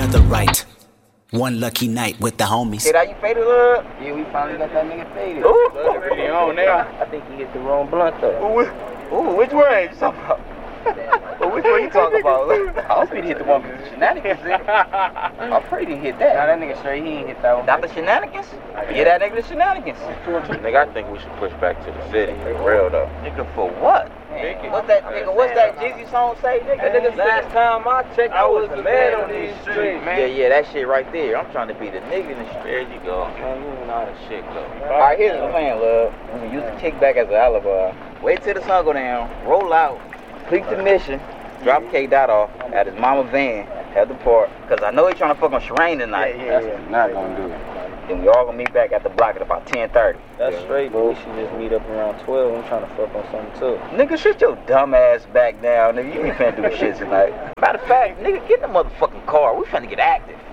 the right. One lucky night with the homies. Hey, you faded up? Yeah, we finally got that nigga faded. Ooh, really on now. I think he hit the wrong blunt though. Ooh, which one you talking about? Well, which one you talking about? I hope he hit the one with the shenanigans in it. I'm afraid he hit that. Nah, that nigga straight, he ain't hit that one. Not the shenanigans? Get that nigga the shenanigans. Nigga, I think we should push back to the city. For real though. Nigga, for what? What's that Jeezy song say, nigga? Last time I checked, I was the man on these streets, man. Yeah, that shit right there. I'm trying to be the nigga in the street. There you go. Man, you know how the shit go. Alright, here's the plan, love. I'm gonna use the kickback as an alibi. Wait till the sun go down, roll out, complete the mission, drop K-Dot off at his mama van, at the park. Cause I know he's trying to fuck on Sherane tonight. Yeah. Not gonna do it. Then we all gonna meet back at the block at about 10:30. That's straight, but we should just meet up around 12. I'm trying to fuck on something too. Nigga, shut your dumb ass back down, nigga. You ain't finna do shit tonight. Matter of fact, nigga, get in the motherfucking car. We finna get active.